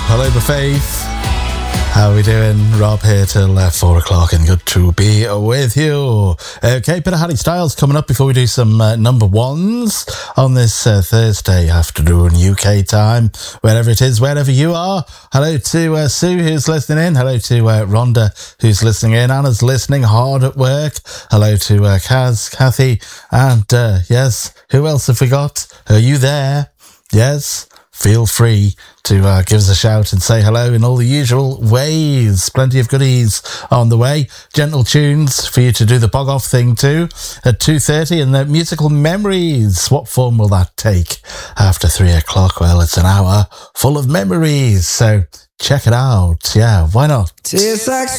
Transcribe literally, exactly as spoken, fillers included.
Hello, Faith. How are we doing? Rob here till uh, four o'clock and good to be with you. Okay, bit of Harry Styles coming up before we do some uh, number ones on this uh, Thursday afternoon U K time, wherever it is, wherever you are. Hello to uh, Sue who's listening in. Hello to uh, Rhonda who's listening in. Anna's listening hard at work. Hello to uh, Kaz, Kathy, and uh, yes, who else have we got? Are you there? Yes. Feel free to uh, give us a shout and say hello in all the usual ways. Plenty of goodies on the way. Gentle tunes for you to do the bog off thing too at two thirty. And the musical memories. What form will that take after three o'clock? Well, it's an hour full of memories. So check it out. Yeah, why not? Tastes like